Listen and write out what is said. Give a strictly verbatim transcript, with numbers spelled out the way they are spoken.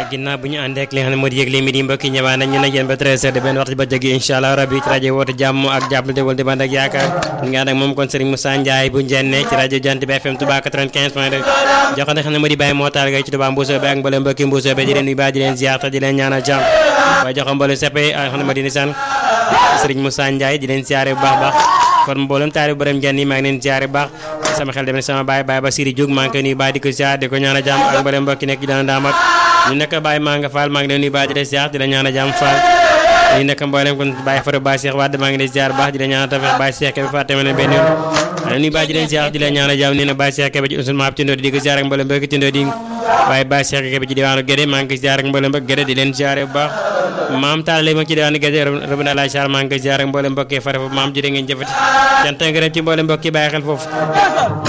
ginnaaw bu ñu àndee ak li nga xam ne moo di yëgle mi di mbokk yi ñëwaat nañ ñu ne yéen ba treize heures de benn waxtu ba jógee incha allah rabbi ci rajo woote jàmm ak jàppal déwal di band ak yaakaar ñu ngi ànd ak moom kon Serigne Moussa Ndiaye bu njenne ci rajo Jant bi F M Touba quatre-vingt-quinze point deux jox na xam ne moo di Baye Motaal Gay ci Touba Mbousso be ak mboolem mbokki Mbousso be di leen nuyu baax di leen ziar te di leen ñaanal jàmm waaye jox mboolem seppe xam ne moo di nisaan Serigne Moussa Ndiaye di leen ziare bu baax baax kon mboolem taari borom njenne maa ngi leen ziare bu baax sama xel dem ne sama baay baay ba Siri Diouf maa ngi koy nuyu baax di ko ziar di ko ñaanal jàmm ak mboolem mbokki nekk ci dana ndaam ak ñu nekk Baye maa nga Fall maa ngi leen nuyu baax di leen ziar di la ñaanal jàmm Fall ñu nekk mboolem kon Baye Faro Baye Cheikh Wade maa ngi leen ziar baax di la ñaanal tafeex Baye Cheikh Kébé fàtte ma leen benn yoon nuyu baax di leen ziar di la ñaanal jàmm nee na Baye Cheikh Kébé ci usul maab tindoo di ko ziar ak mboolem mbokki tindoo di waaye Baye Cheikh Kébé ci diwaanu Guédé maa ngi koy ziar ak mboolem mbokki Guédé di leen ziar bu baax maam taal lay ma ci diwaanu Guédé rëbna la char maa ngi koy ziar ak mboolem mbokki fare foofu maam jërë ngeen jëfati cant ngërëm ci mboolem mbokki bàyyi xel foofu